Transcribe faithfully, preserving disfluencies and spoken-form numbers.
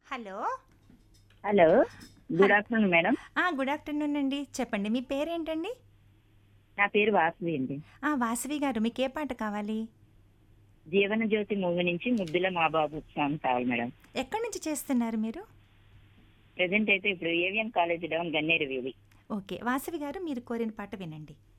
Hello. Hello. Good హల్ afternoon madam. ఆ! Good afternoon అండి. చెప్పండి మీ పేరేంటండి? నా పేరు వాసవి అండి. ఆ! వాసవి గారు మీకే పాట కావాలి? 'జీవనజ్యోతి' మూవీ నుంచి 'ముద్దుల మా బాబు' సాంగ్ కావాలి మేడం. ఎక్కడి నుంచి చేస్తున్నారు మీరు? ప్రెజెంట్ అయితే ఇప్పుడు ఏవిఎం కాలేజ్ డౌన్ గన్నేరు వీధి. ఓకే. వాసవి గారు మీరు కోరిన పాట వినండి.